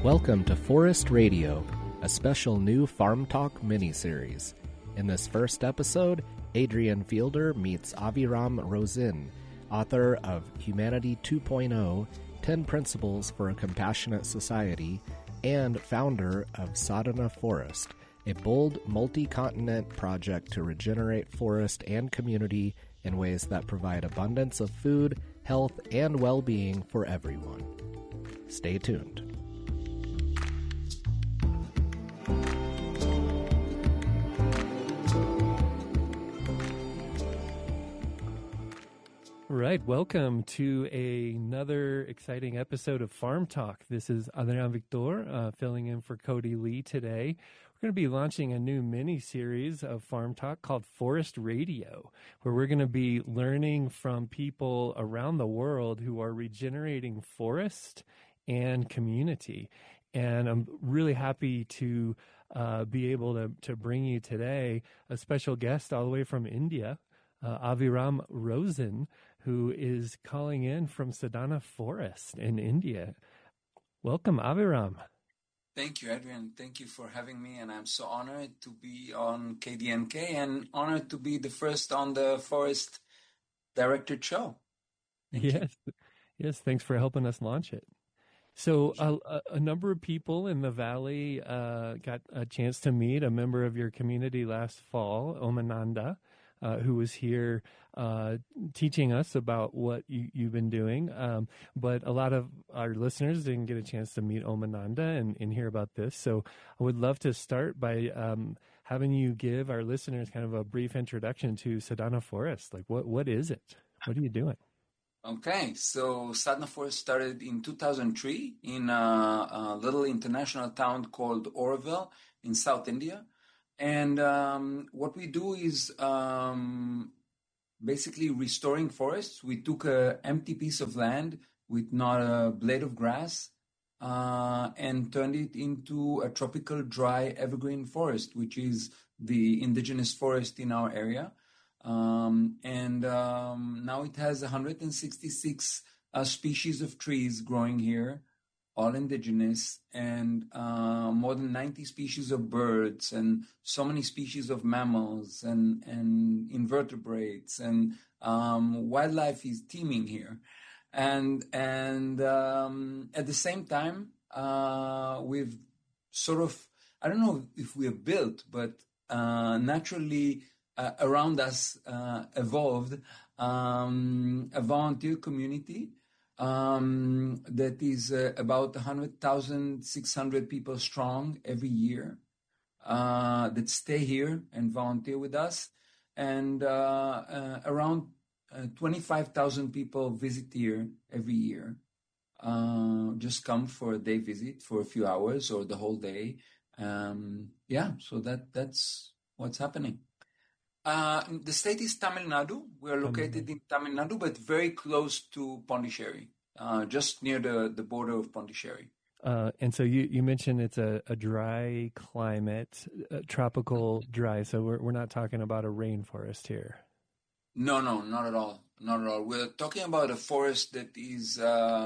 Welcome to Forest Radio, a special new Farm Talk mini-series. In this first episode, Adrian Fielder meets Aviram Rosin, author of Humanity 2.0, 10 Principles for a Compassionate Society, and founder of Sadhana Forest, a bold multi-continent project to regenerate forest and community in ways that provide abundance of food, health, and well-being for everyone. Stay tuned. Right, welcome to another exciting episode of Farm Talk. This is Adrian Victor filling in for Cody Lee today. We're going to be launching a new mini-series of Farm Talk called Forest Radio, where we're going to be learning from people around the world who are regenerating forest and community. And I'm really happy to be able to bring you today a special guest all the way from India, Aviram Rosin, who is calling in from Sadhana Forest in India. Welcome, Aviram. Thank you, Adrian. Thank you for having me, and I'm so honored to be on KDNK and honored to be the first on the Forest Directed show. Thank you. Yes, thanks for helping us launch it. So a number of people in the Valley got a chance to meet a member of your community last fall, Omananda, who was here teaching us about what you've been doing. But a lot of our listeners didn't get a chance to meet Omananda and hear about this. So I would love to start by having you give our listeners kind of a brief introduction to Sadhana Forest. Like, what is it? What are you doing? Okay, so Sadhana Forest started in 2003 in a little international town called Oroville in South India. And what we do is basically restoring forests. We took an empty piece of land with not a blade of grass and turned it into a tropical dry evergreen forest, which is the indigenous forest in our area. Now it has 166 species of trees growing here, all indigenous, and more than 90 species of birds, and so many species of mammals and invertebrates, and wildlife is teeming here. And at the same time, we've sort of, I don't know if we have built, but naturally around us evolved a volunteer community that is about 100,600 people strong every year that stay here and volunteer with us. And around 25,000 people visit here every year. Just come for a day visit for a few hours or the whole day. So that's what's happening. The state is Tamil Nadu. We are located in Tamil Nadu, but very close to Pondicherry, just near the border of Pondicherry. And so you mentioned it's a dry climate, tropical dry. So we're not talking about a rainforest here. No, not at all. Not at all. We're talking about a forest that is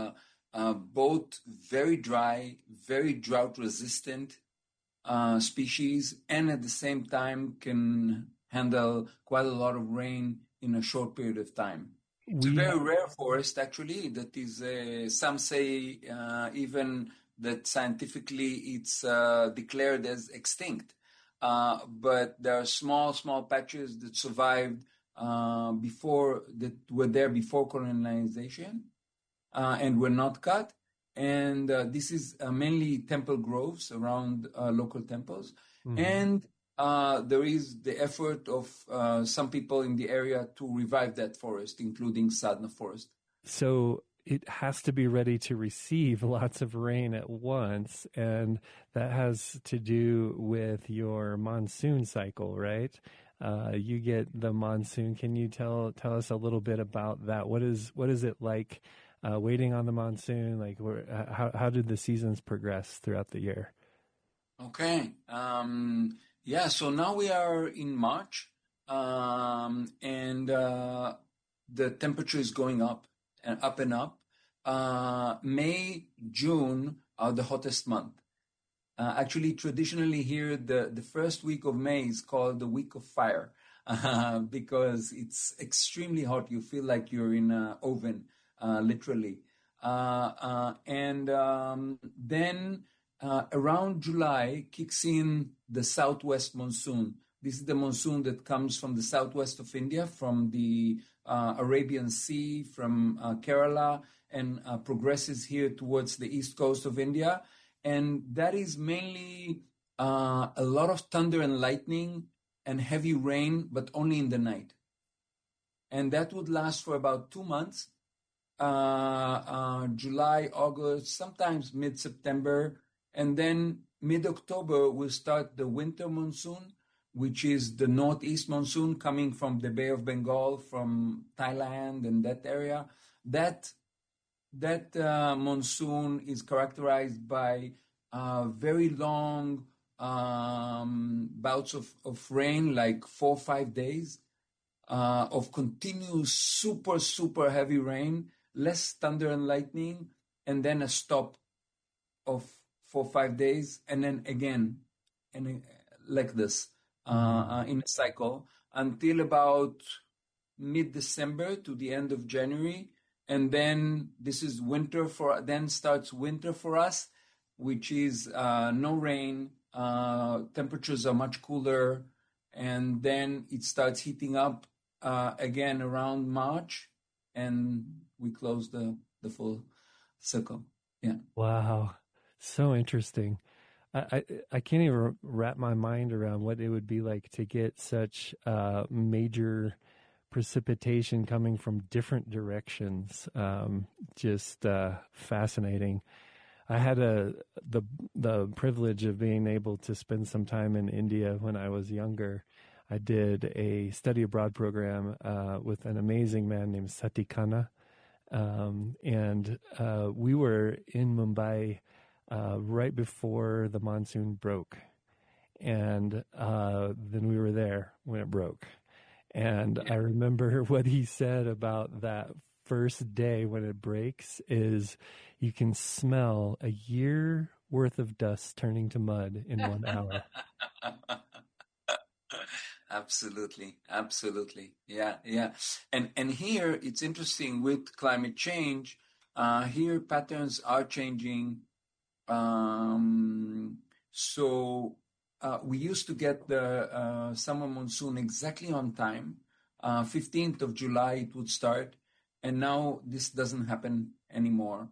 both very dry, very drought resistant species, and at the same time can handle quite a lot of rain in a short period of time. It's a very rare forest, actually, that is, some say even that scientifically it's declared as extinct. But there are small patches that survived that were there before colonization and were not cut. And this is mainly temple groves around local temples. Mm-hmm. And there is the effort of some people in the area to revive that forest, including Sadhana Forest. So it has to be ready to receive lots of rain at once, and that has to do with your monsoon cycle, right? You get the monsoon. Can you tell us a little bit about that? What is it like waiting on the monsoon? Like, how did the seasons progress throughout the year? Okay. So now we are in March, and the temperature is going up and up and up. May, June are the hottest month. Actually, traditionally here, the first week of May is called the week of fire because it's extremely hot. You feel like you're in an oven, literally. Then around July kicks in the southwest monsoon. This is the monsoon that comes from the southwest of India, from the Arabian Sea, from Kerala, and progresses here towards the east coast of India. And that is mainly a lot of thunder and lightning and heavy rain, but only in the night. And that would last for about 2 months, July, August, sometimes mid-September. And then mid-October, we'll start the winter monsoon, which is the northeast monsoon coming from the Bay of Bengal, from Thailand and that area. That monsoon is characterized by very long bouts of rain, like 4 or 5 days of continuous super, super heavy rain, less thunder and lightning, and then a stop of 4 or 5 days, and then again, and like this in a cycle until about mid-December to the end of January. And then this is then starts winter for us, which is no rain, temperatures are much cooler, and then it starts heating up again around March, and we close the full circle. Yeah. Wow. So interesting. I can't even wrap my mind around what it would be like to get such major precipitation coming from different directions. Just fascinating. I had the privilege of being able to spend some time in India when I was younger. I did a study abroad program with an amazing man named Sati Khanna. And we were in Mumbai right before the monsoon broke. And then we were there when it broke. And I remember what he said about that first day when it breaks is you can smell a year worth of dust turning to mud in 1 hour. Absolutely. Yeah. And here it's interesting with climate change. Here patterns are changing. We used to get the summer monsoon exactly on time. 15th of July it would start, and now this doesn't happen anymore.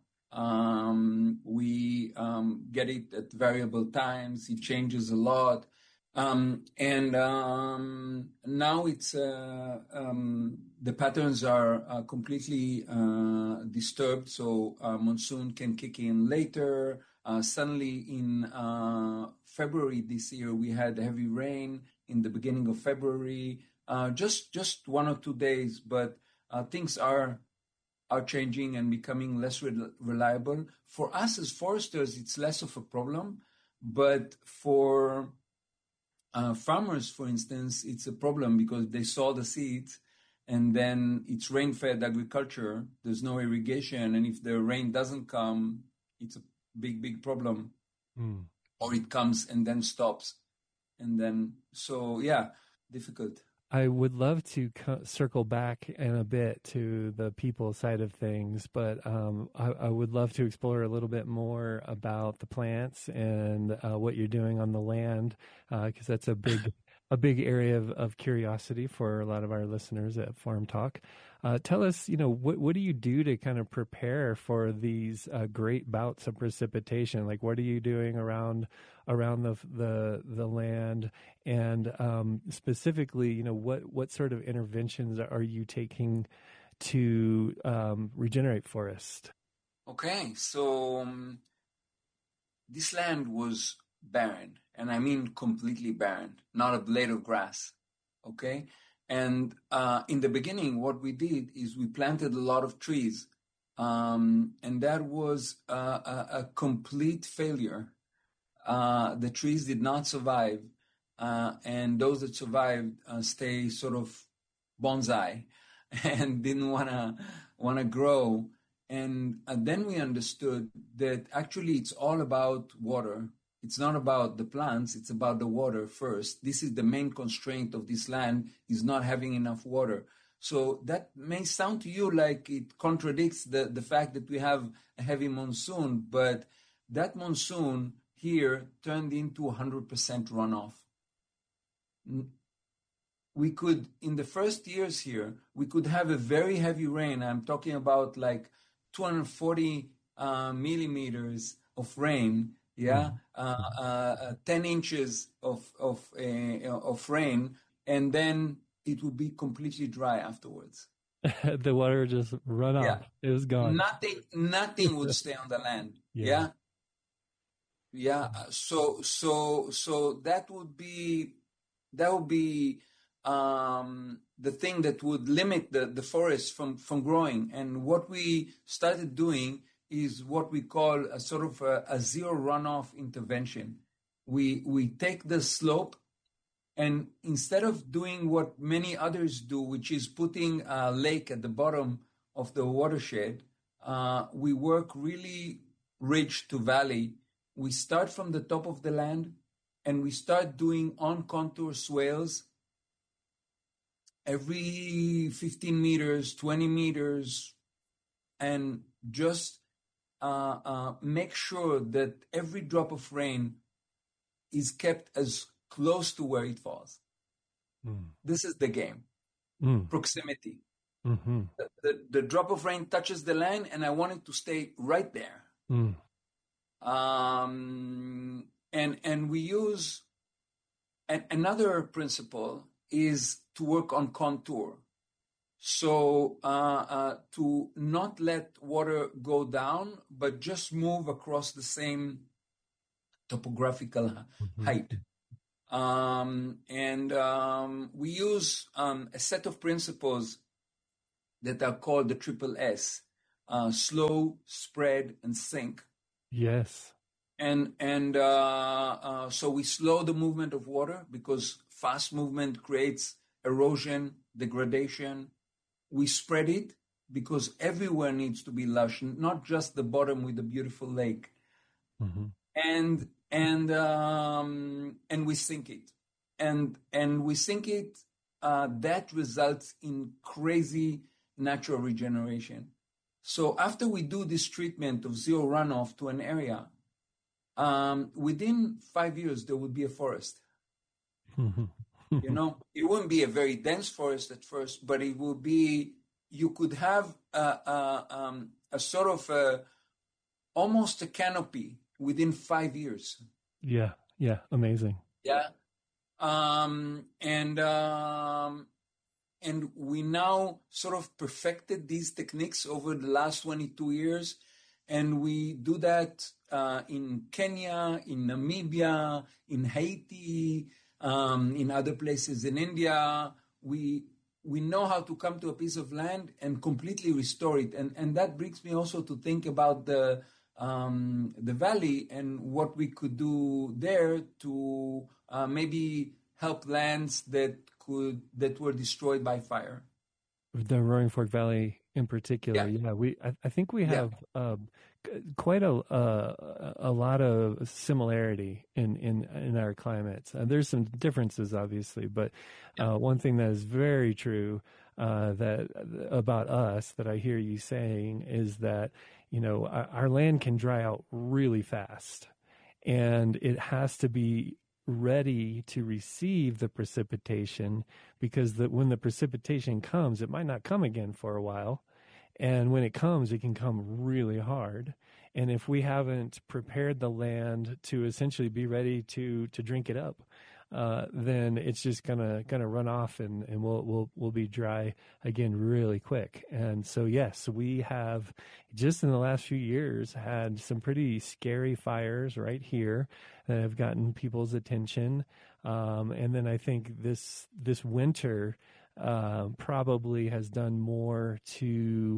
We get it at variable times. It changes a lot. Now it's the patterns are completely disturbed. So monsoon can kick in later. Suddenly in February this year, we had heavy rain in the beginning of February, just 1 or 2 days, but things are changing and becoming less reliable. For us as foresters, it's less of a problem, but for farmers, for instance, it's a problem because they sow the seeds and then it's rain-fed agriculture. There's no irrigation, and if the rain doesn't come, it's a big problem. Or it comes and then stops, and then difficult. I would love to circle back in a bit to the people side of things, but I would love to explore a little bit more about the plants and what you're doing on the land, because that's a big area of curiosity for a lot of our listeners at Farm Talk. Tell us, what do you do to kind of prepare for these great bouts of precipitation? Like, what are you doing around the land, and specifically, what sort of interventions are you taking to regenerate forest? Okay, so this land was barren, and I mean completely barren, not a blade of grass. Okay. And in the beginning, what we did is we planted a lot of trees, and that was a complete failure. The trees did not survive, and those that survived stay sort of bonsai and didn't wanna grow. And then we understood that actually it's all about water. It's not about the plants, it's about the water first. This is the main constraint of this land, is not having enough water. So that may sound to you like it contradicts the fact that we have a heavy monsoon, but that monsoon here turned into 100% runoff. We could, in the first years here, we could have a very heavy rain. I'm talking about like 240 millimeters of rain, 10 inches of rain, and then it would be completely dry afterwards. The water just run off. It was gone. Nothing would stay on the land. Yeah. So that would be the thing that would limit the forest from growing. And what we started doing is what we call a sort of a zero runoff intervention. We take the slope, and instead of doing what many others do, which is putting a lake at the bottom of the watershed, we work really ridge to valley. We start from the top of the land, and we start doing on-contour swales every 15 meters, 20 meters, and just make sure that every drop of rain is kept as close to where it falls. This is the game. Proximity. The drop of rain touches the land, and I want it to stay right there. And we use another principle is to work on contour. So to not let water go down, but just move across the same topographical height. We use a set of principles that are called the triple S, slow, spread, and sink. Yes. And so we slow the movement of water because fast movement creates erosion, degradation. We spread it because everywhere needs to be lush, not just the bottom with the beautiful lake. And we sink it. And we sink it, that results in crazy natural regeneration. So after we do this treatment of zero runoff to an area, within 5 years, there would be a forest. You know, it wouldn't be a very dense forest at first, but it would be, you could have a sort of almost a canopy within 5 years. Yeah. Amazing. Yeah. And we now sort of perfected these techniques over the last 22 years. And we do that in Kenya, in Namibia, in Haiti, in other places in India. We know how to come to a piece of land and completely restore it. And that brings me also to think about the valley and what we could do there to maybe help lands that were destroyed by fire. The Roaring Fork Valley in particular, I think we have quite a lot of similarity in our climates. There's some differences, obviously, but one thing that is very true that about us that I hear you saying is that, you know, our land can dry out really fast, and it has to be ready to receive the precipitation, because when the precipitation comes, it might not come again for a while. And when it comes, it can come really hard. And if we haven't prepared the land to essentially be ready to drink it up, then it's just gonna run off, and we'll be dry again really quick. And so yes, we have just in the last few years had some pretty scary fires right here that have gotten people's attention. And then I think this winter probably has done more to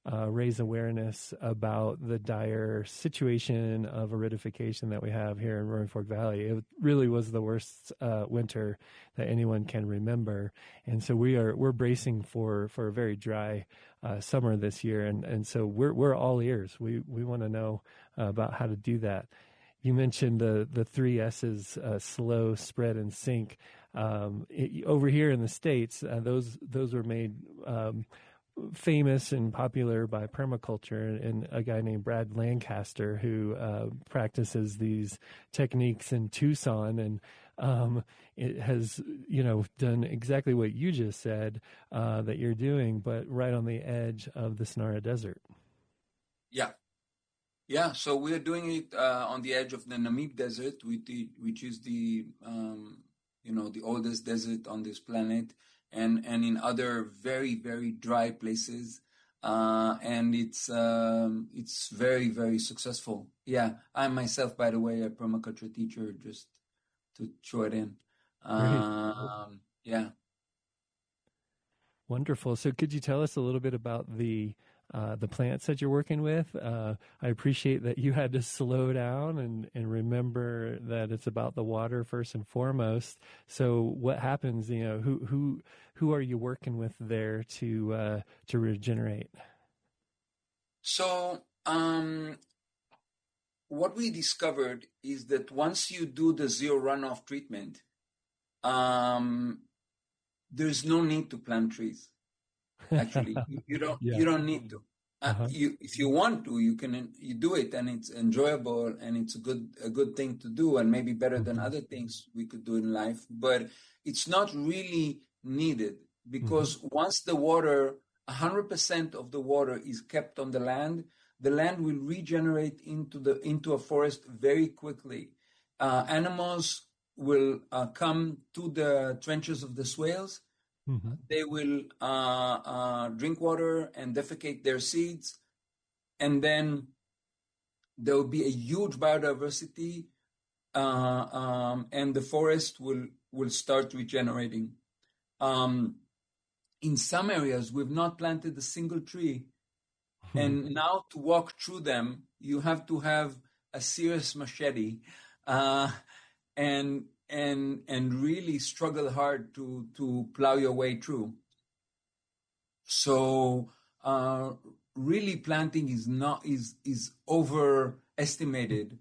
raise awareness about the dire situation of aridification that we have here in Roaring Fork Valley. It really was the worst winter that anyone can remember, and so we're bracing for a very dry summer this year, and so we're all ears. We want to know about how to do that. You mentioned the three S's: slow, spread, and sink. Over here in the States, those were made famous and popular by permaculture, and a guy named Brad Lancaster who practices these techniques in Tucson, and it has done exactly what you just said that you're doing, but right on the edge of the Sonora Desert. Yeah. So we're doing it on the edge of the Namib Desert, which is the the oldest desert on this planet, and in other very, very dry places, and it's very, very successful. Yeah, I myself, by the way, a permaculture teacher, just to throw it in. Yeah. Wonderful. So could you tell us a little bit about the plants that you're working with? I appreciate that you had to slow down and remember that it's about the water first and foremost. So what happens? Who are you working with there to regenerate? So what we discovered is that once you do the zero runoff treatment, there's no need to plant trees. Actually, you don't need to. If you want to, you do it, and it's enjoyable, and it's a good thing to do, and maybe better than other things we could do in life. But it's not really needed, because once the water, 100% of the water is kept on the land will regenerate into a forest very quickly. Animals will come to the trenches of the swales. They will drink water and defecate their seeds, and then there will be a huge biodiversity, and the forest will start regenerating. In some areas, we've not planted a single tree, and now to walk through them, you have to have a serious machete, and really struggle hard to plow your way through. So really planting is overestimated.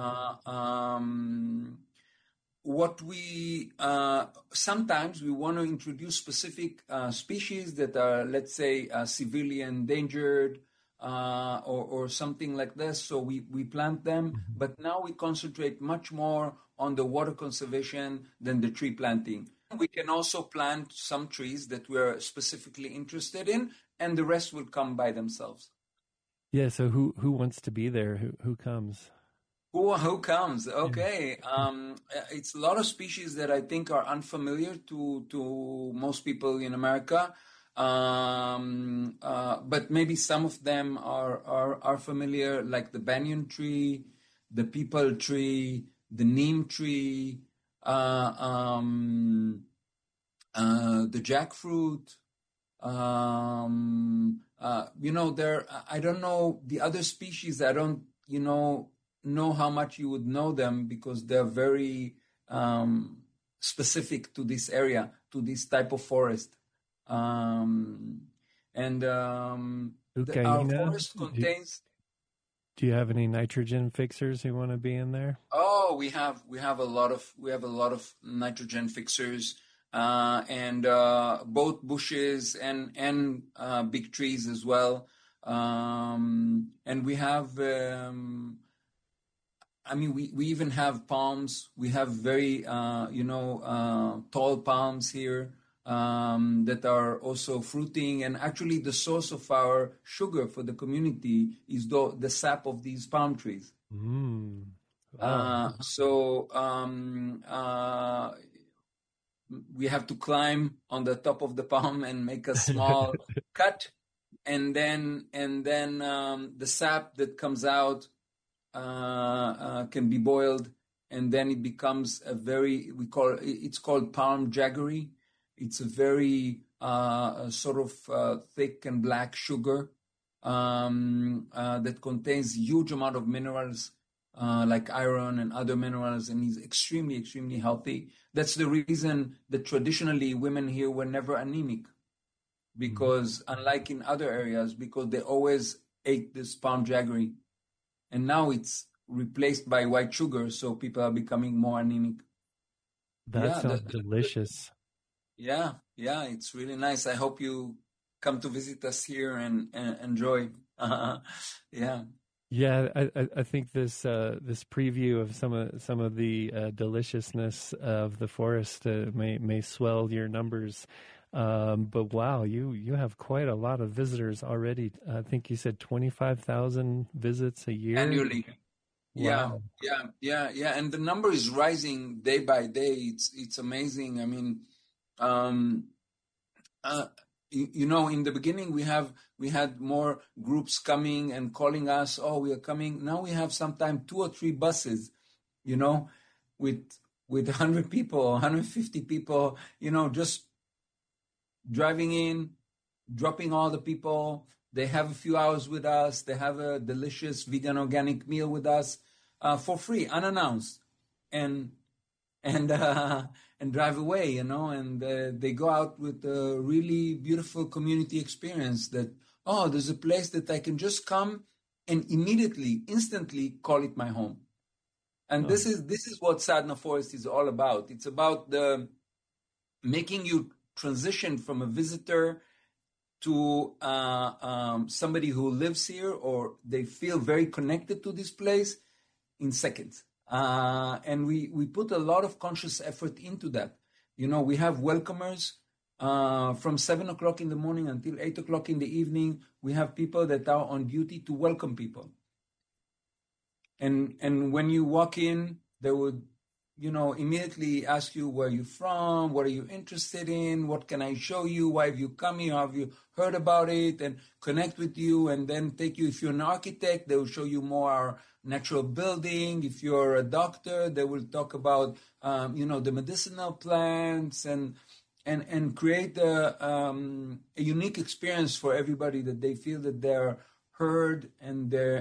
What we sometimes we want to introduce specific species that are, let's say, severely endangered, or something like this. So we plant them, but now we concentrate much more on the water conservation than the tree planting. We can also plant some trees that we're specifically interested in, and the rest will come by themselves. Yeah. So who wants to be there? Who comes? Who comes? Okay. It's a lot of species that I think are unfamiliar to most people in America. But maybe some of them are familiar, like the banyan tree, the peepal tree, the neem tree, the jackfruit. There. I don't know the other species. I don't, know how much you would know them, because they're very specific to this area, to this type of forest. Our forest contains. Do you have any nitrogen fixers who want to be in there? Oh, we have a lot of nitrogen fixers, and both bushes and big trees as well. And we have. We even have palms. We have very tall palms here. That are also fruiting, and actually the source of our sugar for the community is the sap of these palm trees. Wow. So we have to climb on the top of the palm and make a small cut, and then the sap that comes out can be boiled, and then it becomes it's called palm jaggery. It's a very sort of thick and black sugar, that contains huge amount of minerals like iron and other minerals, and he's extremely, extremely healthy. That's the reason that traditionally women here were never anemic, because unlike in other areas, because they always ate this palm jaggery, and now it's replaced by white sugar, so people are becoming more anemic. That sounds delicious. Yeah, it's really nice. I hope you come to visit us here and enjoy. Yeah. Yeah, I think this preview of some of the deliciousness of the forest may swell your numbers, but wow, you have quite a lot of visitors already. I think you said 25,000 visits a year annually. Wow. Yeah, and the number is rising day by day. It's amazing. I mean, in the beginning we had more groups coming and calling us, oh, we are coming. Now we have sometimes 2 or 3 buses, with 100 people, 150 people, just driving in, dropping all the people. They have a few hours with us. They have a delicious vegan organic meal with us for free, unannounced, and drive away, and they go out with a really beautiful community experience that, oh, there's a place that I can just come and immediately, instantly call it my home. And this is what Sadna Forest is all about. It's about the making you transition from a visitor to somebody who lives here, or they feel very connected to this place in seconds. And we put a lot of conscious effort into that. We have welcomers from 7 o'clock in the morning until 8 o'clock in the evening. We have people that are on duty to welcome people. And when you walk in, they would, immediately ask you, where are you from? What are you interested in? What can I show you? Why have you come here? Have you heard about it? And connect with you, and then take you. If you're an architect, they will show you more natural building. If you're a doctor, they will talk about, the medicinal plants and create a unique experience for everybody, that they feel that they're heard and